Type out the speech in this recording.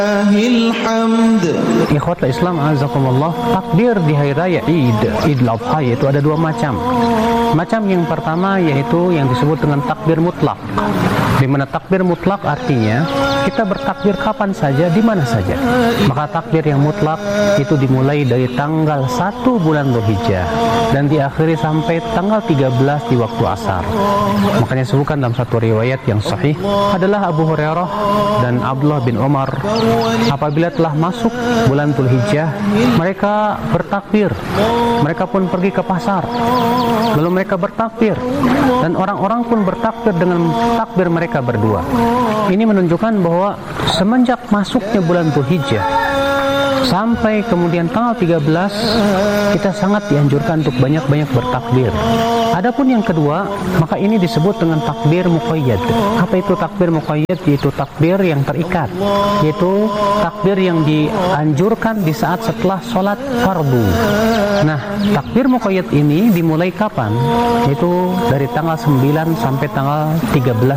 Ikhwatul Islam azakumullah, takbir di hari raya Idul Adha itu ada dua macam. Macam yang pertama yaitu yang disebut dengan takbir mutlak, di mana takbir mutlak artinya kita bertakbir kapan saja, di mana saja. Maka takbir yang mutlak itu dimulai dari tanggal 1 bulan Dzulhijjah dan diakhiri sampai tanggal 13 di waktu asar. Makanya disebutkan dalam satu riwayat yang sahih adalah Abu Hurairah dan Abdullah bin Umar, apabila telah masuk bulan Dzulhijjah mereka bertakbir, mereka pun pergi ke pasar lalu mereka bertakbir dan orang-orang pun bertakbir dengan takbir mereka berdua. Ini menunjukkan bahwa semenjak masuknya bulan Dzulhijjah sampai kemudian tanggal 13 kita sangat dianjurkan untuk banyak-banyak bertakbir. Adapun yang kedua, maka ini disebut dengan takbir muqayyad. Apa itu takbir muqayyad? Yaitu takbir yang terikat, yaitu takbir yang dianjurkan di saat setelah sholat fardu. Nah, takbir muqayyad ini dimulai kapan? Yaitu dari tanggal 9 sampai tanggal 13